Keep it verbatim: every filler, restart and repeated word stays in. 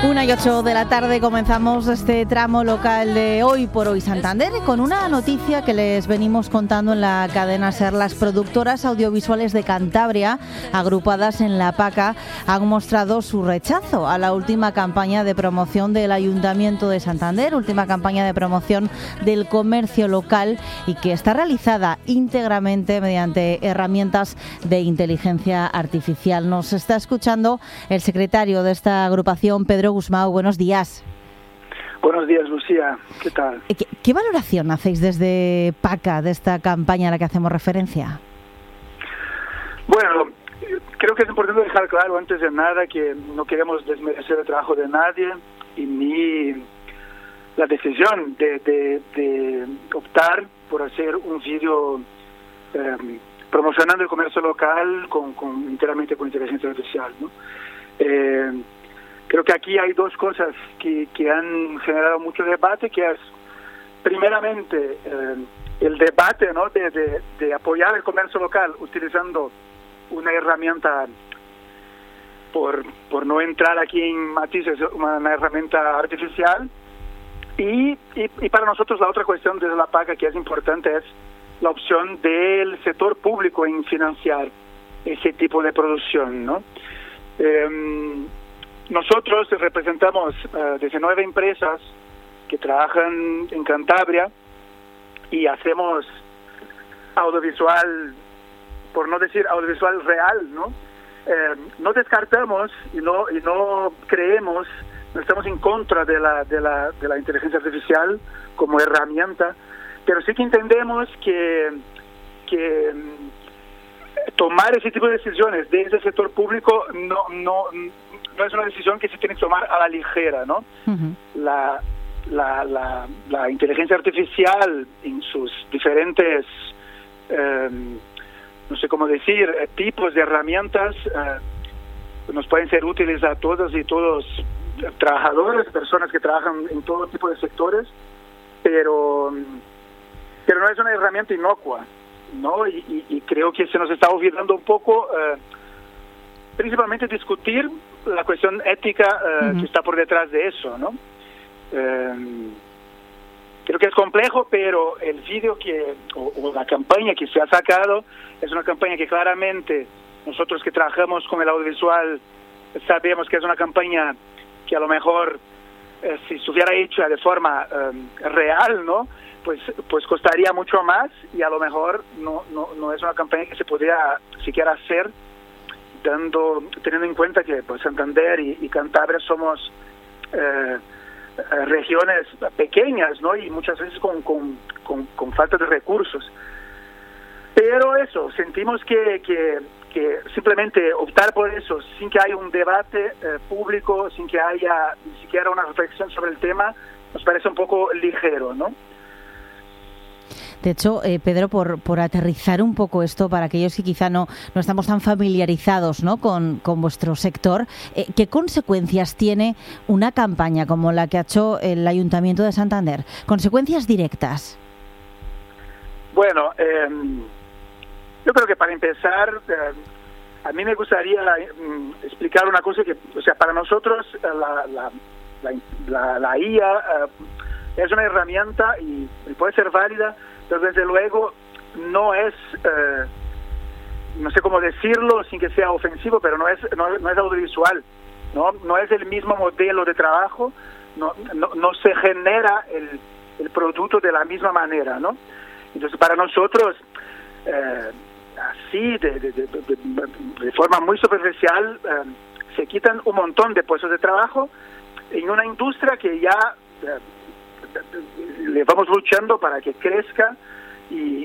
Una y ocho de la tarde comenzamos este tramo local de Hoy por Hoy Santander con una noticia que les venimos contando en la cadena SER. Las productoras audiovisuales de Cantabria, agrupadas en la PACA, han mostrado su rechazo a la última campaña de promoción del Ayuntamiento de Santander, última campaña de promoción del comercio local y que está realizada íntegramente mediante herramientas de inteligencia artificial. Nos está escuchando el secretario de esta agrupación, Pedro Gusmao. Buenos días. Buenos días, Lucía. ¿Qué tal? ¿Qué, qué valoración hacéis desde PACA de esta campaña a la que hacemos referencia? Bueno, creo que es importante dejar claro antes de nada que no queremos desmerecer el trabajo de nadie y ni la decisión de, de, de optar por hacer un vídeo eh, promocionando el comercio local con, con enteramente con inteligencia artificial, ¿no? Eh, Creo que aquí hay dos cosas que, que han generado mucho debate, que es, primeramente, eh, el debate, ¿no?, de, de, de apoyar el comercio local utilizando una herramienta, por, por no entrar aquí en matices, una, una herramienta artificial. Y, y, y para nosotros la otra cuestión desde la PACA que es importante es la opción del sector público en financiar ese tipo de producción, ¿no? Eh, Nosotros representamos uh, diecinueve empresas que trabajan en Cantabria y hacemos audiovisual, por no decir audiovisual real, ¿no? Eh, no descartamos y no y no creemos, no estamos en contra de la de la de la inteligencia artificial como herramienta, pero sí que entendemos que que tomar ese tipo de decisiones desde el sector público no no no es una decisión que se tiene que tomar a la ligera, ¿no? Uh-huh. La, la, la, la inteligencia artificial en sus diferentes, eh, no sé cómo decir, eh, tipos de herramientas eh, nos pueden ser útiles a todas y todos trabajadores, personas que trabajan en todo tipo de sectores, pero, pero no es una herramienta inocua, ¿no? Y, y, y creo que se nos está olvidando un poco, eh, principalmente discutir la cuestión ética uh, uh-huh. que está por detrás de eso, ¿no? Eh, creo que es complejo, pero el vídeo que o, o la campaña que se ha sacado es una campaña que claramente nosotros que trabajamos con el audiovisual sabemos que es una campaña que a lo mejor eh, si estuviera hecha de forma eh, real, ¿no?, pues pues costaría mucho más y a lo mejor no no no es una campaña que se podría siquiera hacer dando teniendo en cuenta que pues Santander y, y Cantabria somos eh, eh, regiones pequeñas, ¿no?, y muchas veces con, con, con, con falta de recursos. Pero eso, sentimos que, que, que simplemente optar por eso sin que haya un debate eh, público, sin que haya ni siquiera una reflexión sobre el tema, nos parece un poco ligero, ¿no? De hecho, eh, Pedro, por, por aterrizar un poco esto para aquellos que quizá no, no estamos tan familiarizados, ¿no?, con, con vuestro sector, eh, ¿qué consecuencias tiene una campaña como la que ha hecho el Ayuntamiento de Santander? Consecuencias directas. Bueno, eh, yo creo que para empezar, eh, a mí me gustaría eh, explicar una cosa que, o sea, para nosotros eh, la, la, la, la, la I A eh, es una herramienta y, y puede ser válida, pero desde luego no es, eh, no sé cómo decirlo sin que sea ofensivo, pero no es no, no es audiovisual, no no es el mismo modelo de trabajo, no no, no se genera el, el producto de la misma manera, ¿no? Entonces para nosotros eh, así de, de, de, de, de forma muy superficial eh, se quitan un montón de puestos de trabajo en una industria que ya eh, le vamos luchando para que crezca y,